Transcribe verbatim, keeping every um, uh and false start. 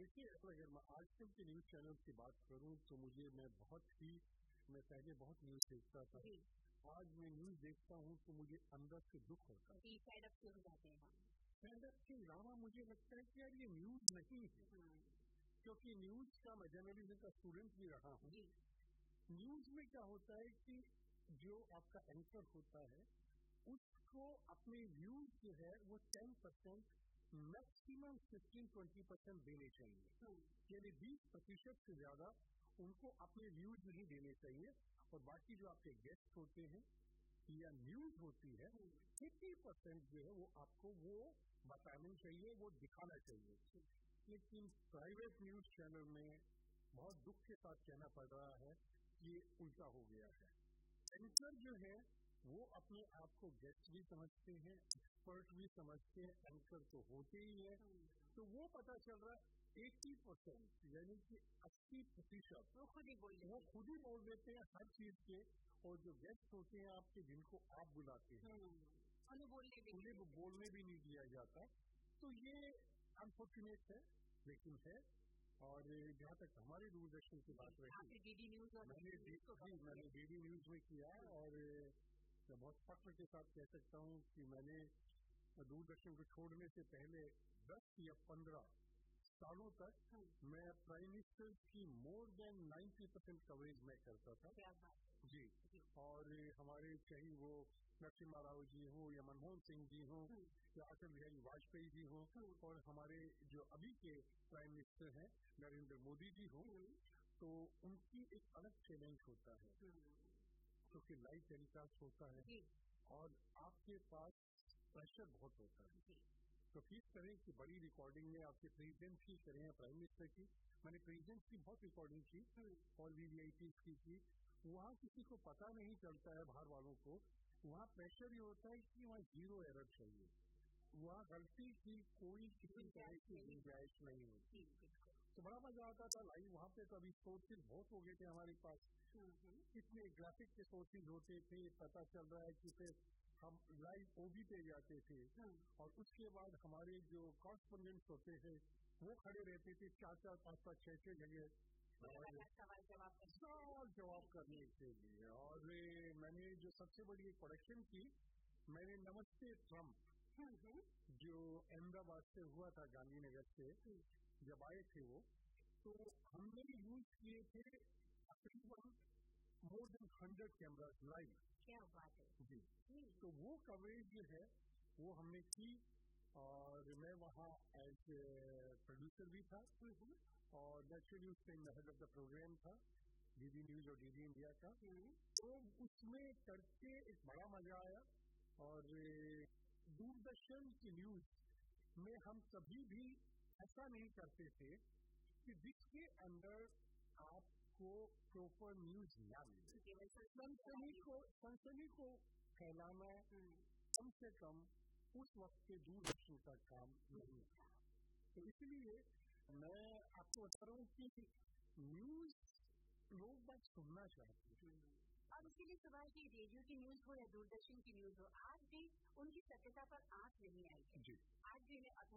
دیکھیے اگر میں آج کل کے نیوز چینل کی بات کروں تو مجھے میں بہت ہی میں پہلے بہت نیوز دیکھتا تھا. آج میں نیوز دیکھتا ہوں تو مجھے اندر سے دکھ ہوتا ہے. فیڈ اپ ہو جاتے ہیں. فیڈ اپ کے علاوہ مجھے لگتا ہے کہ یار یہ نیوز نہیں ہے, کیونکہ نیوز کا میں جرنلزم کا اسٹوڈنٹ بھی رہا ہوں. نیوز میں کیا ہوتا ہے کہ جو آپ کا اینکر ہوتا ہے اس کو اپنے ویوز جو ہے وہ ten percent maximum fifteen twenty percent دینے چاہیے, یعنی بیس پرتیشت سے زیادہ ان کو اپنے ویوز نہیں دینے چاہیے, اور باقی جو آپ کے گیسٹ ہوتے ہیں یا نیوز ہوتی ہے ففٹی پرسینٹ جو ہے وہ آپ کو وہ بتانا چاہیے, وہ دکھانا چاہیے. لیکن پرائیویٹ نیوز چینل میں بہت دکھ کے ساتھ کہنا پڑ رہا ہے یہ الٹا ہو گیا ہے. اینکر جو ہے وہ اپنے آپ کو گیسٹ بھی سمجھتے ہیں, ایکسپرٹ بھی سمجھتے ہیں, اینکر تو ہوتے ہی ہیں, تو وہ پتہ چل رہا ہے ایٹی پرسینٹ یعنی کہ اسی پرتیشت وہ خود ہی بول وہ خود ہی بول دیتے ہیں ہر چیز کے, اور جو گیسٹ ہوتے ہیں آپ کے جن کو آپ بلاتے ہیں انہیں بولنے بھی انہیں وہ بولنے بھی نہیں دیا جاتا. تو یہ انفارچونیٹ ہے لیکن ہے. اور جہاں تک ہماری دوردرشن کی بات رہی, ڈی ڈی نیوز میں نے میں نے ڈی ڈی نیوز میں کیا, اور میں بہت فخر کے ساتھ کہہ سکتا ہوں کہ میں نے دوردرشن کو چھوڑنے سے پہلے دس یا پندرہ سالوں تک میں پرائم منسٹر کی مور دین نائنٹی پرسینٹ کوریج میں کرتا تھا. جی, اور ہمارے چاہے وہ نرسمہا راؤ جی ہوں یا منموہن سنگھ جی ہوں یا اٹل بہاری واجپئی جی ہوں, اور ہمارے جو ابھی کے پرائم منسٹر ہیں نریندر مودی جی ہوں, تو ان کی ایک الگ چیلنج ہوتا ہے کیونکہ لائیو ٹیلی کاسٹ ہوتا ہے اور آپ کے پاس پریشر بہت ہوتا ہے. تو کس طرح کی بڑی ریکارڈنگ میں آپ کے پریزیڈنٹ کی کریں یا پرائم منسٹر کی, میں نے پریزیڈنٹ کی بہت ریکارڈنگ کی اور وی وی آئی پیز کی کی وہاں کسی کو پتہ نہیں چلتا ہے, باہر والوں کو وہاں پریشر یہ ہوتا ہے کہ وہاں زیرو ایرر چاہیے, وہاں غلطی کی کوئی کسی طرح کی گنجائش نہیں ہوتی. تو بڑا مزہ آتا تھا لائیو وہاں پہ. تو ابھی سورسز بہت ہو گئے تھے ہمارے پاس, اتنے گرافک کے سورسز ہوتے تھے, پتہ چل رہا ہے کہ پھر ہم لائیو او بی پہ جاتے تھے, اور اس کے بعد ہمارے جو کارسپونڈنٹس ہوتے تھے وہ کھڑے رہتے تھے چار چار پانچ پانچ چھ چھ جگہ سوال جواب سوال جواب کرنے کے لیے. اور میں نے جو سب سے بڑی ایک پروڈکشن کی, میں نے نمستے ٹرمپ جو احمد آباد سے ہوا تھا گاندھی نگر سے جب آئے تھے وہ, تو ہم نے یوز کیے تھے تقریباً مور دین ہنڈریڈ کیمراز لائیو. کیا بات ہے جی, تو وہ کوریج جو ہے وہ ہم نے کی, اور میں وہاں ایز اے پروڈیوسر بھی تھا, اور naturally us time had of the programme تھا ڈی ڈی نیوز اور ڈی ڈی انڈیا کا. تو اس میں کر کے ایک بڑا مزہ آیا. اور دوردرشن کی نیوز میں ہم کبھی بھی ایسا نہیں کرتے تھے کہ جس کے اندر آپ کو پراپر نیوز نہ ملے. سنسنی کو سنسنی کو پھیلانا کم سے کم اس وقت کے دوردرشن کا کام نہیں تھا. تو اس لیے میں آپ کو بتا رہا ہوں کہ نیوز لوگ بس سننا چاہتے ہیں. اور اس کے لیے صبح کی ریڈیو کی نیوز ہو یا دوردرشن کی نیوز ہو, آج بھی ان کی سچتا پر آنکھ نہیں آئی ہے. آج بھی